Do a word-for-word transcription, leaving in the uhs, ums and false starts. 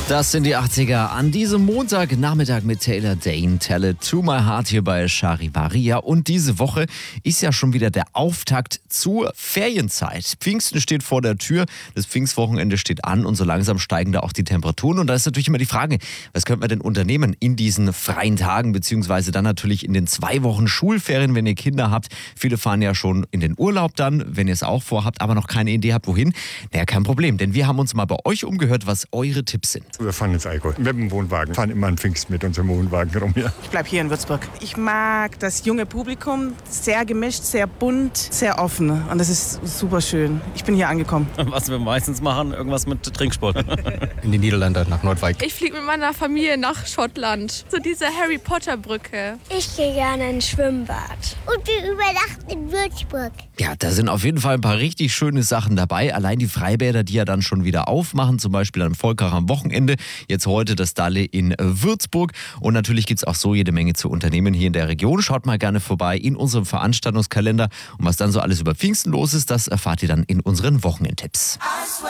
Das sind die achtziger an diesem Montagnachmittag mit Taylor Dane, Tell It To My Heart hier bei Charivaria. Und diese Woche ist ja schon wieder der Auftakt zur Ferienzeit. Pfingsten steht vor der Tür, das Pfingstwochenende steht an und so langsam steigen da auch die Temperaturen. Und da ist natürlich immer die Frage, was könnte man denn unternehmen in diesen freien Tagen, beziehungsweise dann natürlich in den zwei Wochen Schulferien, wenn ihr Kinder habt. Viele fahren ja schon in den Urlaub dann, wenn ihr es auch vorhabt, aber noch keine Idee habt, wohin. Naja, kein Problem, denn wir haben uns mal bei euch umgehört, was eure Tipps sind. Wir fahren ins Allgäu mit dem Wohnwagen. Wir fahren immer an Pfingst mit unserem Wohnwagen rum. Ja. Ich bleibe hier in Würzburg. Ich mag das junge Publikum, sehr gemischt, sehr bunt, sehr offen. Und das ist super schön. Ich bin hier angekommen. Was wir meistens machen, irgendwas mit Trinksport. In die Niederlande, nach Nordwijk. Ich fliege mit meiner Familie nach Schottland, zu dieser Harry Potter Brücke. Ich gehe gerne ins Schwimmbad. Und wir übernachten in Würzburg. Ja, da sind auf jeden Fall ein paar richtig schöne Sachen dabei. Allein die Freibäder, die ja dann schon wieder aufmachen, zum Beispiel am Volkach am Wochenende. Jetzt heute das Dalle in Würzburg. Und natürlich gibt es auch so jede Menge zu unternehmen hier in der Region. Schaut mal gerne vorbei in unserem Veranstaltungskalender. Und was dann so alles über Pfingsten los ist, das erfahrt ihr dann in unseren Wochenendtipps.